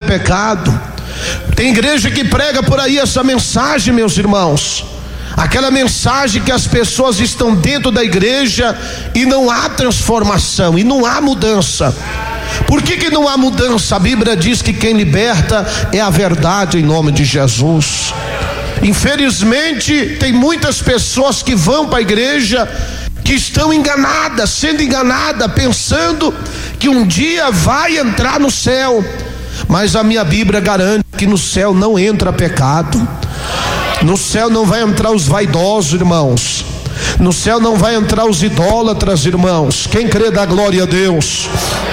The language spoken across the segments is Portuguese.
pecado. Tem igreja que prega por aí essa mensagem, meus irmãos, aquela mensagem que as pessoas estão dentro da igreja e não há transformação e não há mudança. Por que não há mudança? A Bíblia diz que quem liberta é a verdade, em nome de Jesus. Infelizmente tem muitas pessoas que vão para a igreja que estão enganadas, sendo enganada, pensando que um dia vai entrar no céu, mas a minha Bíblia garante que no céu não entra pecado, no céu não vai entrar os vaidosos, irmãos, no céu não vai entrar os idólatras, irmãos. Quem crê dá glória a Deus.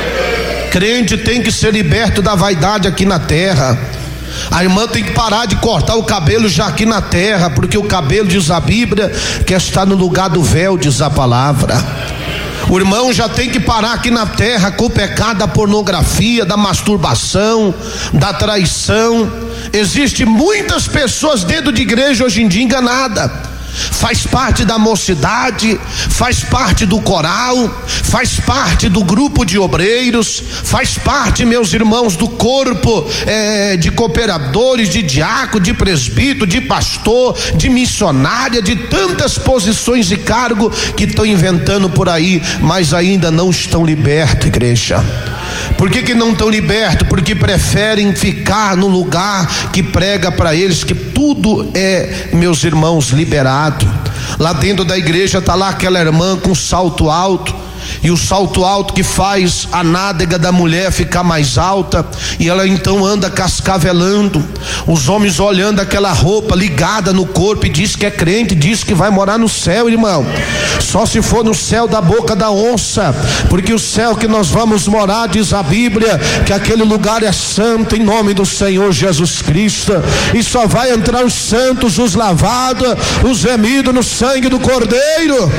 Crente tem que ser liberto da vaidade aqui na terra. A irmã tem que parar de cortar o cabelo já aqui na terra, porque o cabelo, diz a Bíblia, que está no lugar do véu, diz a palavra. O irmão já tem que parar aqui na terra com o pecado da pornografia, da masturbação, da traição. Existem muitas pessoas dentro de igreja hoje em dia enganadas. Faz parte da mocidade, faz parte do coral, faz parte do grupo de obreiros, faz parte, meus irmãos, do corpo de cooperadores, de diácono, de presbítero, de pastor, de missionária, de tantas posições e cargo que estão inventando por aí, mas ainda não estão libertos, igreja. Por que não estão libertos? Porque preferem ficar no lugar que prega para eles que tudo é, meus irmãos, liberado. Lá dentro da igreja está lá aquela irmã com salto alto, e o salto alto que faz a nádega da mulher ficar mais alta, e ela então anda cascavelando, os homens olhando aquela roupa ligada no corpo, e diz que é crente, diz que vai morar no céu, irmão. Só se for no céu da boca da onça, porque o céu que nós vamos morar, diz a Bíblia, que aquele lugar é santo, em nome do Senhor Jesus Cristo, e só vai entrar os santos, os lavados, os remidos no sangue do Cordeiro.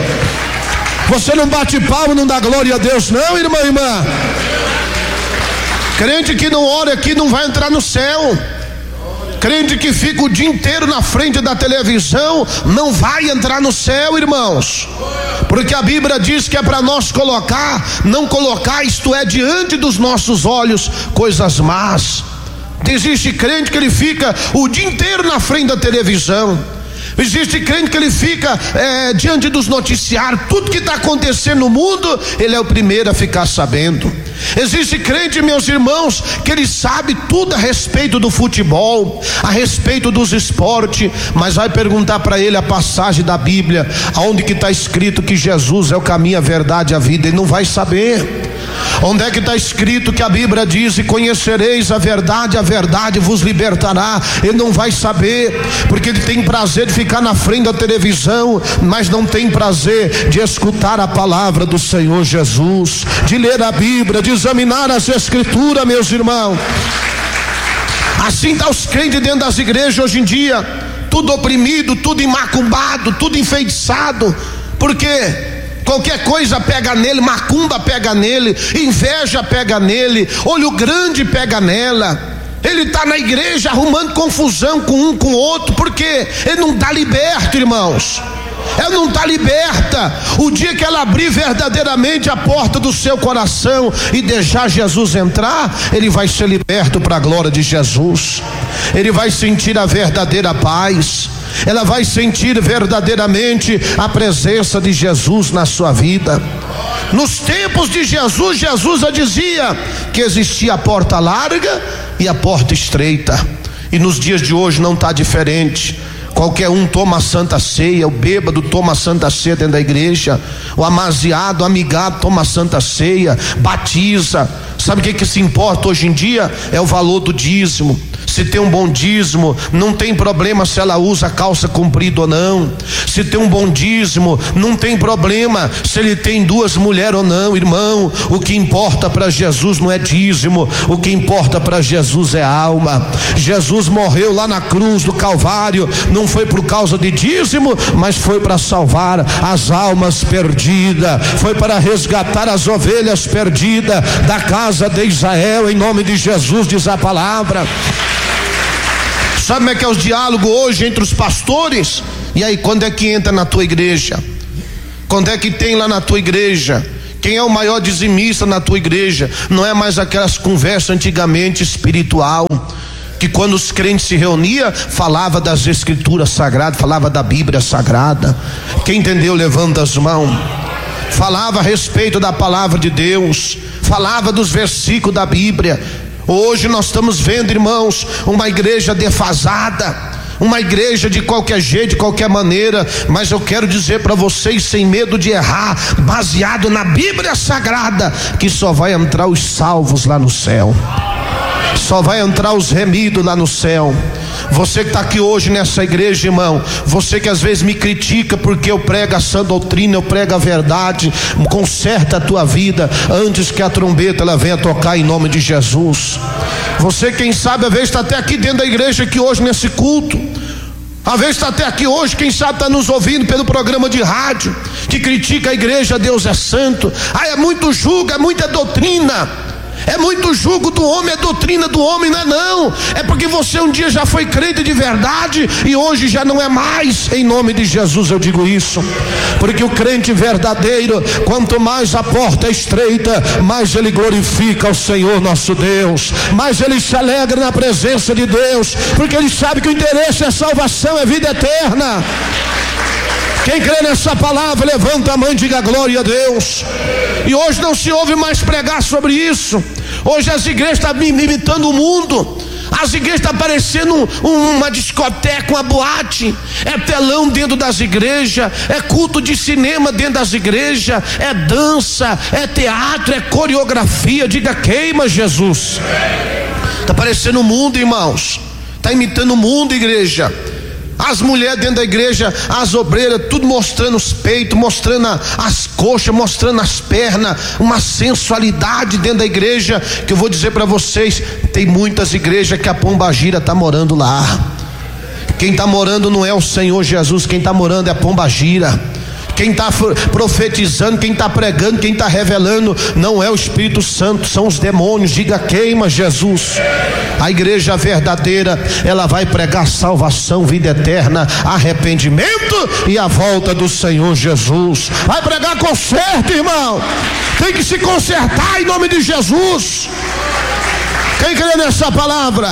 Você não bate palma, não dá glória a Deus não, irmã, irmã. Crente que não ora aqui não vai entrar no céu. Crente que fica o dia inteiro na frente da televisão não vai entrar no céu, irmãos. Porque a Bíblia diz que é para nós não colocar, isto é, diante dos nossos olhos, coisas más. Existe crente que ele fica o dia inteiro na frente da televisão. Existe crente que ele fica diante dos noticiários, tudo que está acontecendo no mundo, ele é o primeiro a ficar sabendo. Existe crente, meus irmãos, que ele sabe tudo a respeito do futebol, a respeito dos esportes, mas vai perguntar para ele a passagem da Bíblia, aonde que está escrito que Jesus é o caminho, a verdade e a vida, ele não vai saber. Onde é que está escrito que a Bíblia diz: e conhecereis a verdade vos libertará? Ele não vai saber, porque ele tem prazer de ficar na frente da televisão, mas não tem prazer de escutar a palavra do Senhor Jesus, de ler a Bíblia, de examinar as Escrituras, meus irmãos. Assim está os crentes dentro das igrejas hoje em dia, tudo oprimido, tudo imacumbado, tudo enfeitiçado. Por quê? Qualquer coisa pega nele, macumba pega nele, inveja pega nele, olho grande pega nela. Ele está na igreja arrumando confusão com um com o outro, porque ele não está liberto, irmãos. Ela não está liberta. O dia que ela abrir verdadeiramente a porta do seu coração e deixar Jesus entrar, ele vai ser liberto para a glória de Jesus. Ele vai sentir a verdadeira paz. Ela vai sentir verdadeiramente a presença de Jesus na sua vida. Nos tempos de Jesus, Jesus já dizia que existia a porta larga e a porta estreita, e nos dias de hoje não está diferente. Qualquer um toma a santa ceia, o bêbado toma a santa ceia dentro da igreja, o amaziado, o amigado toma a santa ceia, batiza. Sabe o que se importa hoje em dia? É o valor do dízimo. Se tem um bom dízimo, não tem problema se ela usa calça comprida ou não. Se tem um bom dízimo, não tem problema se ele tem 2 mulheres ou não, irmão. O que importa para Jesus não é dízimo, o que importa para Jesus é alma. Jesus morreu lá na cruz do Calvário, não foi por causa de dízimo, mas foi para salvar as almas perdidas, foi para resgatar as ovelhas perdidas da casa de Israel, em nome de Jesus, diz a palavra. Sabe como é que é o diálogo hoje entre os pastores? E aí, quando é que entra na tua igreja? Quando é que tem lá na tua igreja? Quem é o maior dizimista na tua igreja? Não é mais aquelas conversas antigamente espiritual, que quando os crentes se reuniam, falava das escrituras sagradas, falava da Bíblia sagrada. Quem entendeu, levanta as mãos. Falava a respeito da palavra de Deus, falava dos versículos da Bíblia. Hoje nós estamos vendo, irmãos, uma igreja defasada, uma igreja de qualquer jeito, de qualquer maneira. Mas eu quero dizer para vocês, sem medo de errar, baseado na Bíblia sagrada, que só vai entrar os salvos lá no céu, só vai entrar os remidos lá no céu. Você que está aqui hoje nessa igreja, irmão, você que às vezes me critica porque eu prego a sã doutrina, eu prego a verdade, conserta a tua vida antes que a trombeta ela venha tocar, em nome de Jesus. Você, quem sabe, às vezes está até aqui dentro da igreja aqui hoje nesse culto, às vezes está até aqui hoje, quem sabe está nos ouvindo pelo programa de rádio, que critica a igreja, Deus é santo. É muito julgo, é muita doutrina. É muito julgo do homem, é doutrina do homem, não é não. É porque você um dia já foi crente de verdade e hoje já não é mais. Em nome de Jesus eu digo isso. Porque o crente verdadeiro, quanto mais a porta é estreita, mais ele glorifica o Senhor nosso Deus, mais ele se alegra na presença de Deus, porque ele sabe que o interesse é salvação, é vida eterna. Quem crê nessa palavra, levanta a mão e diga glória a Deus. E hoje não se ouve mais pregar sobre isso. Hoje as igrejas estão imitando o mundo. As igrejas estão parecendo uma discoteca, uma boate. É telão dentro das igrejas, é culto de cinema dentro das igrejas, é dança, é teatro, é coreografia. Diga queima, Jesus. Está parecendo o mundo, irmãos. Está imitando o mundo, igreja. As mulheres dentro da igreja, as obreiras, tudo mostrando os peitos, mostrando as coxas, mostrando as pernas, uma sensualidade dentro da igreja, que eu vou dizer para vocês, tem muitas igrejas que a pombagira está morando lá. Quem está morando não é o Senhor Jesus, quem está morando é a pombagira. Quem está profetizando, quem está pregando, quem está revelando, não é o Espírito Santo, são os demônios. Diga queima, Jesus. A igreja verdadeira, ela vai pregar salvação, vida eterna, arrependimento e a volta do Senhor Jesus. Vai pregar conserto, irmão. Tem que se consertar em nome de Jesus. Quem crê nessa palavra?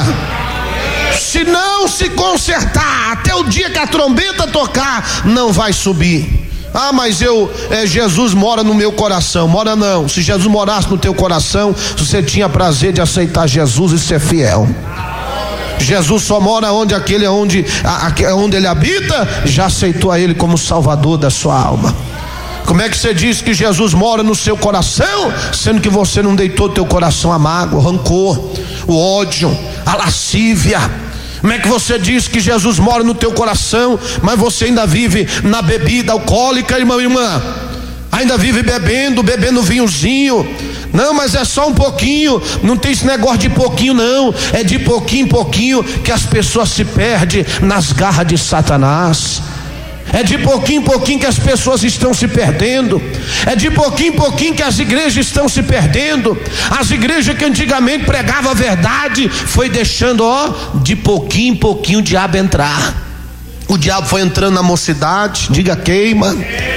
Se não se consertar até o dia que a trombeta tocar, não vai subir. Mas Jesus mora no meu coração. Mora não. Se Jesus morasse no teu coração, você tinha prazer de aceitar Jesus e ser fiel. Jesus só mora onde ele habita. Já aceitou a ele como salvador da sua alma. Como é que você diz que Jesus mora no seu coração, sendo que você não deitou teu coração a mágoa, o rancor, o ódio, a lascívia? Como é que você diz que Jesus mora no teu coração, mas você ainda vive na bebida alcoólica, irmão e irmã? Ainda vive bebendo vinhozinho. Não, mas é só um pouquinho. Não tem esse negócio de pouquinho não. É de pouquinho em pouquinho que as pessoas se perdem nas garras de Satanás. É de pouquinho em pouquinho que as pessoas estão se perdendo. É de pouquinho em pouquinho que as igrejas estão se perdendo. As igrejas que antigamente pregavam a verdade foi deixando, de pouquinho em pouquinho o diabo entrar. O diabo foi entrando na mocidade. Diga queima.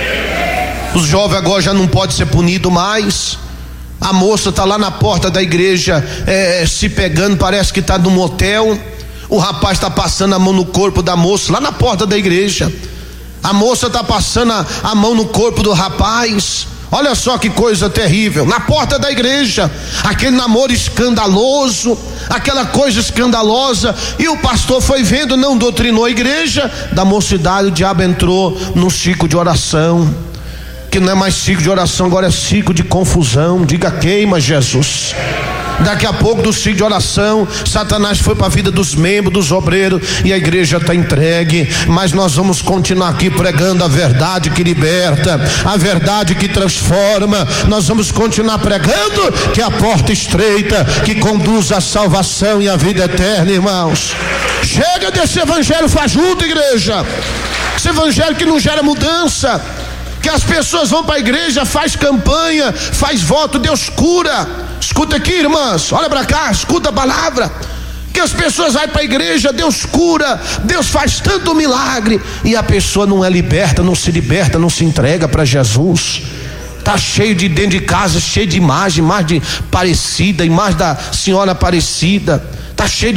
Os jovens agora já não podem ser punidos mais. A moça está lá na porta da igreja se pegando, parece que está num motel. O rapaz está passando a mão no corpo da moça lá na porta da igreja. A moça está passando a mão no corpo do rapaz. Olha só que coisa terrível. Na porta da igreja, aquele namoro escandaloso, aquela coisa escandalosa. E o pastor foi vendo, não doutrinou a igreja. Da mocidade o diabo entrou num ciclo de oração, que não é mais ciclo de oração, agora é ciclo de confusão. Diga queima, Jesus. Daqui a pouco do ciclo de oração, Satanás foi para a vida dos membros, dos obreiros, e a igreja está entregue. Mas nós vamos continuar aqui pregando a verdade que liberta, a verdade que transforma. Nós vamos continuar pregando que é a porta estreita que conduz à salvação e à vida eterna, irmãos. Chega desse evangelho fajuto, igreja. Esse evangelho que não gera mudança, que as pessoas vão para a igreja, faz campanha, faz voto, Deus cura. Escuta aqui, irmãs, olha para cá, escuta a palavra. Que as pessoas vão para a igreja, Deus cura, Deus faz tanto milagre, e a pessoa não é liberta, não se entrega para Jesus. Tá cheio de dentro de casa, cheio de imagem de Aparecida, imagem da Senhora Aparecida. Tá cheio